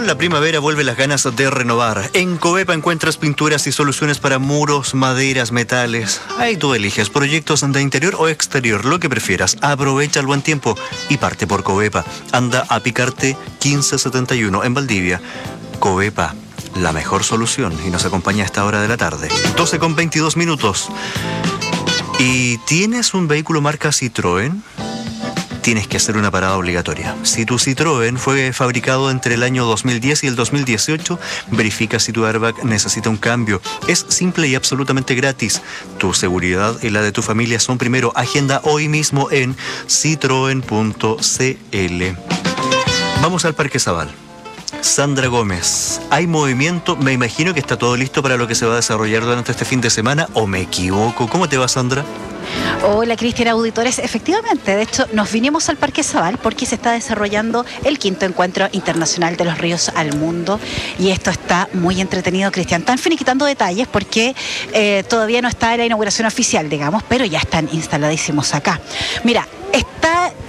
Con la primavera vuelven las ganas de renovar. En Covepa encuentras pinturas y soluciones para muros, maderas, metales. Ahí tú eliges proyectos de interior o exterior, lo que prefieras. Aprovecha el buen tiempo y parte por Covepa. Anda a Picarte 1571 en Valdivia. Covepa, la mejor solución, y nos acompaña a esta hora de la tarde. 12:22. ¿Y tienes un vehículo marca Citroën? Tienes que hacer una parada obligatoria. Si tu Citroën fue fabricado entre el año 2010 y el 2018, verifica si tu airbag necesita un cambio. Es simple y absolutamente gratis. Tu seguridad y la de tu familia son primero. Agenda hoy mismo en citroen.cl. Vamos al Parque Zabal. Sandra Gómez, ¿hay movimiento? Me imagino que está todo listo para lo que se va a desarrollar durante este fin de semana, ¿o me equivoco? ¿Cómo te va, Sandra? Hola, Cristian, auditores. Efectivamente, de hecho, nos vinimos al Parque Zabal porque se está desarrollando el 5º Encuentro Internacional de los Ríos al Mundo, y esto está muy entretenido, Cristian. Están finiquitando detalles porque todavía no está la inauguración oficial, digamos, pero ya están instaladísimos acá. Mira, está